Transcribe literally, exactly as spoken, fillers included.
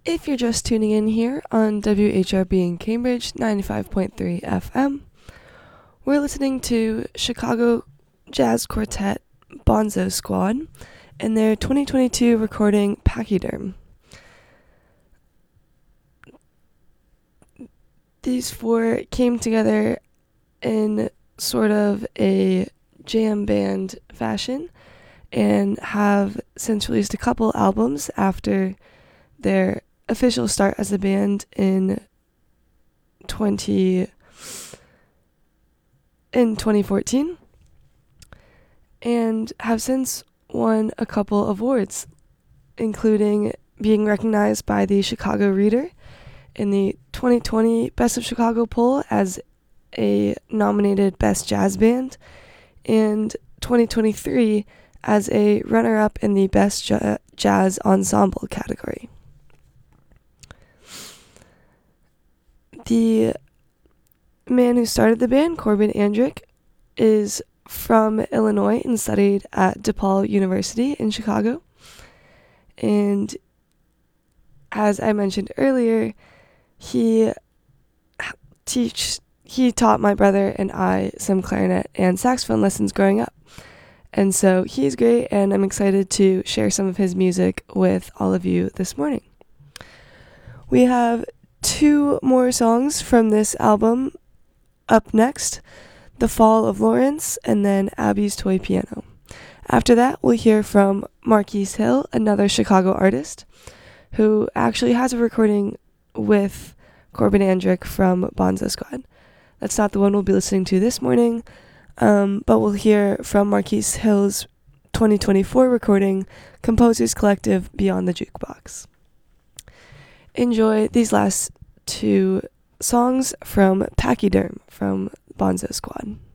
If you're just tuning in here on W H R B in Cambridge ninety-five point three F M, we're listening to Chicago Jazz Quartet Bonzo Squad and their twenty twenty-two recording Pachyderm. These four came together in sort of a jam band fashion and have since released a couple albums after their official start as a band in twenty in twenty fourteen, and have since won a couple of awards, including being recognized by the Chicago Reader in the twenty twenty Best of Chicago poll as a nominated Best Jazz Band, and twenty twenty-three as a runner-up in the Best J- Jazz Ensemble category. The man who started the band, Corbin Andrick, is from Illinois and studied at DePaul University in Chicago. And as I mentioned earlier, he teach he taught my brother and I some clarinet and saxophone lessons growing up. And so he's great, and I'm excited to share some of his music with all of you this morning. We have two more songs from this album up next, The Fall of Lawrence and then Abby's Toy Piano. After that, we'll hear from Marquise Hill, another Chicago artist, who actually has a recording with Corbin Andrick from Bonzo Squad. That's not the one we'll be listening to this morning, um, but we'll hear from Marquise Hill's twenty twenty-four recording, Composers Collective Beyond the Jukebox. Enjoy these last two songs from Pachyderm from Bonzo Squad.